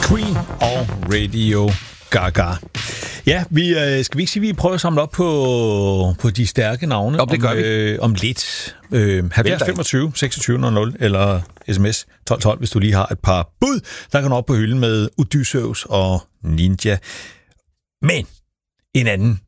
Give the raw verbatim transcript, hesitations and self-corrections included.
Queen og Radio Gaga. Ja, vi øh, skal vi ikke sige, at vi prøver at samle op på, på de stærke navne jo, det gør om, vi. Øh, om lidt. Øh, halvfjerds femogtyve seksogtyve nul nul eller sms tolv tolv, hvis du lige har et par bud, der kan op på hylden med Odysseus og Ninja. Men en anden